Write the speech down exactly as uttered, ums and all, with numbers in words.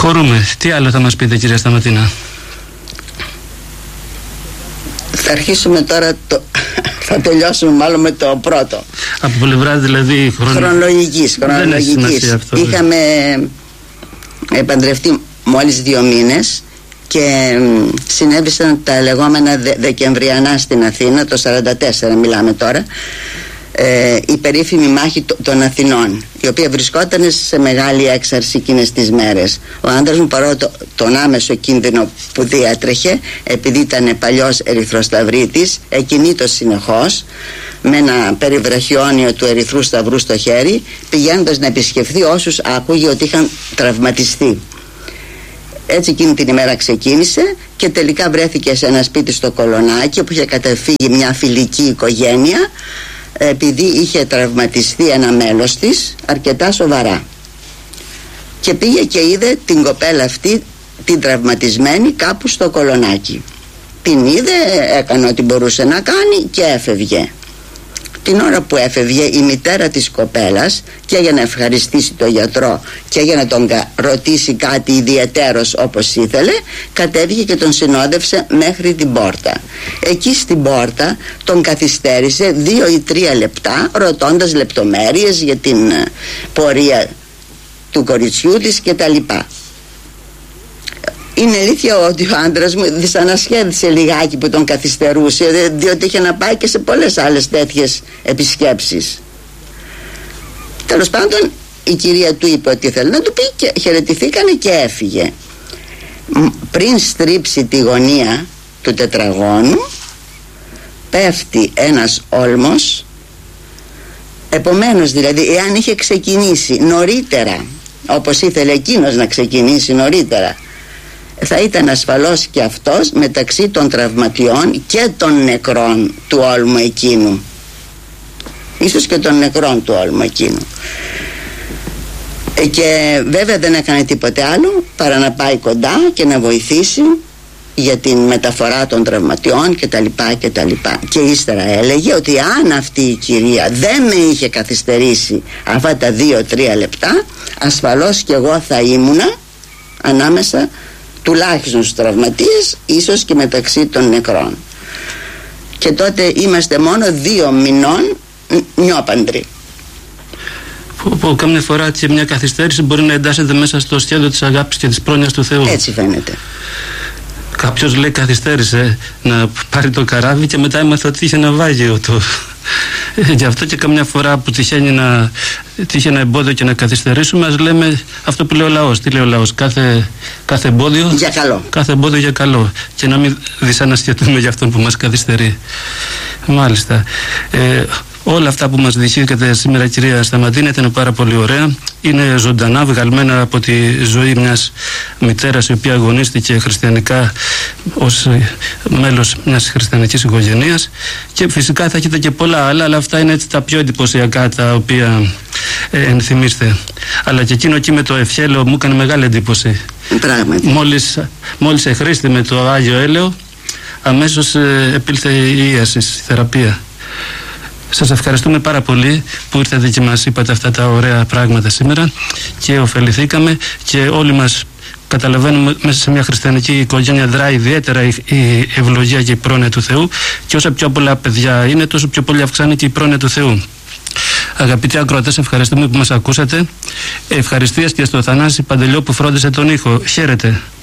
Χωρούμε. Τι άλλο θα μας πείτε, κυρία Σταματίνα? Θα αρχίσουμε τώρα το... θα τελειώσουμε μάλλον με το πρώτο. Από πλευρά δηλαδή χρονο... χρονολογικής, χρονολογικής. Αυτό, είχαμε παντρευτεί μόλις δύο μήνες και συνέβησαν τα λεγόμενα δε, Δεκεμβριανά στην Αθήνα, το σαράντα τέσσερα μιλάμε τώρα, ε, η περίφημη μάχη των Αθηνών, η οποία βρισκόταν σε μεγάλη έξαρση εκείνες τις μέρες. Ο άντρας μου, παρόλο τον άμεσο κίνδυνο που διέτρεχε, επειδή ήταν παλιός ερυθροσταυρίτης, εκινήτως συνεχώς με ένα περιβραχιόνιο του Ερυθρού Σταυρού στο χέρι, πηγαίνοντας να επισκεφθεί όσους άκουγε ότι είχαν τραυματιστεί. Έτσι εκείνη την ημέρα ξεκίνησε και τελικά βρέθηκε σε ένα σπίτι στο Κολονάκι, όπου είχε καταφύγει μια φιλική οικογένεια, επειδή είχε τραυματιστεί ένα μέλος της αρκετά σοβαρά, και πήγε και είδε την κοπέλα αυτή, την τραυματισμένη, κάπου στο Κολονάκι. Την είδε, έκανε ό,τι μπορούσε να κάνει και έφευγε. Την ώρα που έφευγε, η μητέρα της κοπέλας, και για να ευχαριστήσει τον γιατρό και για να τον ρωτήσει κάτι ιδιαιτέρως όπως ήθελε, κατέβηκε και τον συνόδευσε μέχρι την πόρτα. Εκεί στην πόρτα τον καθυστέρησε δύο ή τρία λεπτά, ρωτώντας λεπτομέρειες για την πορεία του κοριτσιού της κτλ. Είναι αλήθεια ότι ο άντρας μου δυσανασχέδισε λιγάκι που τον καθυστερούσε, διότι είχε να πάει και σε πολλές άλλες τέτοιες επισκέψεις. Τέλος πάντων, η κυρία του είπε ότι ήθελε να του πει και χαιρετηθήκανε και έφυγε. Πριν στρίψει τη γωνία του τετραγώνου, πέφτει ένας όλμος. Επομένως, δηλαδή, εάν είχε ξεκινήσει νωρίτερα, όπως ήθελε εκείνος να ξεκινήσει νωρίτερα, θα ήταν ασφαλώς και αυτός μεταξύ των τραυματιών και των νεκρών του όλμου εκείνου, ίσως και των νεκρών του όλμου εκείνου. ε, και βέβαια δεν έκανε τίποτε άλλο παρά να πάει κοντά και να βοηθήσει για την μεταφορά των τραυματιών και τα λοιπά και τα λοιπά. Και ύστερα έλεγε ότι αν αυτή η κυρία δεν με είχε καθυστερήσει αυτά τα δύο τρία λεπτά, ασφαλώς και εγώ θα ήμουνα ανάμεσα τουλάχιστον στους τραυματίες, ίσως και μεταξύ των νεκρών. Και τότε είμαστε μόνο δύο μηνών νιόπαντροι. Που, που κάμια φορά και μια καθυστέρηση μπορεί να εντάσσεται μέσα στο σχέδιο της αγάπης και της πρόνοιας του Θεού. Έτσι φαίνεται. Κάποιος λέει καθυστέρησε να πάρει το καράβι και μετά έμαθε ότι είχε ναυάγιο του. Γι' αυτό και καμιά φορά που τυχαίνει να τύχει ένα εμπόδιο και να καθυστερήσουμε, ας λέμε αυτό που λέει ο λαός. Τι λέει ο λαός? Κάθε, κάθε εμπόδιο για καλό. Κάθε εμπόδιο για καλό. Και να μην δυσανασχετούμε για αυτόν που μας καθυστερεί. Μάλιστα. Ε, όλα αυτά που μας διηγήκατε σήμερα, κυρία Σταματίνα, ήταν πάρα πολύ ωραία. Είναι ζωντανά, βγαλμένα από τη ζωή μιας μητέρας η οποία αγωνίστηκε χριστιανικά ως μέλος μιας χριστιανικής οικογένειας, και φυσικά θα έχετε και πολλά άλλα, αλλά αυτά είναι έτσι τα πιο εντυπωσιακά τα οποία ε, ενθυμίστε. Αλλά και εκείνο εκεί με το ευχέλαιο μου έκανε μεγάλη εντύπωση. Πράγματι. Μόλις, μόλις εχρήστη με το Άγιο Έλεο, αμέσως ε, επήλθε η ίαση, η θεραπεία. Σας ευχαριστούμε πάρα πολύ που ήρθατε και μας είπατε αυτά τα ωραία πράγματα σήμερα και ωφεληθήκαμε, και όλοι μας καταλαβαίνουμε μέσα σε μια χριστιανική οικογένεια δράει ιδιαίτερα η ευλογία και η πρόνοια του Θεού, και όσα πιο πολλά παιδιά είναι, τόσο πιο πολύ αυξάνει και η πρόνοια του Θεού. Αγαπητοί ακροατές, ευχαριστούμε που μας ακούσατε. Ευχαριστίες και στο Θανάση Παντελιό που φρόντισε τον ήχο. Χαίρετε.